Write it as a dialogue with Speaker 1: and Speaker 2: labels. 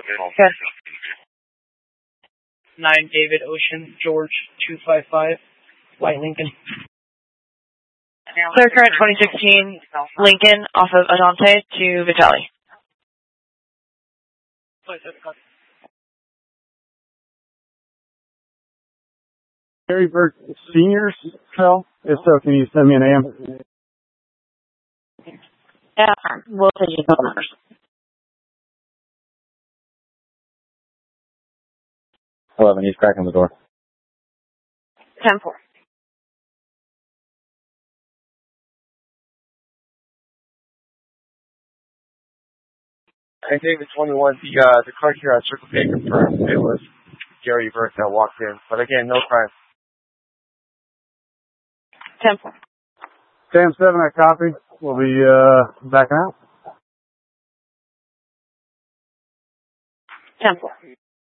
Speaker 1: Okay. 9 David Ocean, George 255, White Lincoln.
Speaker 2: Clear current 2016 Lincoln off of Adante to Vitelli.
Speaker 3: Gary Burke Senior's cell? If so, can you send me an AM?
Speaker 2: Yeah, we'll take you numbers.
Speaker 4: 11, he's cracking the door.
Speaker 2: 10-4.
Speaker 5: And David 21, the card here on Circle K confirmed it was Gary Burke that walked in. But again, no crime.
Speaker 2: 10-4.
Speaker 3: Sam 7, I copy. We'll be backing out.
Speaker 2: 10-4.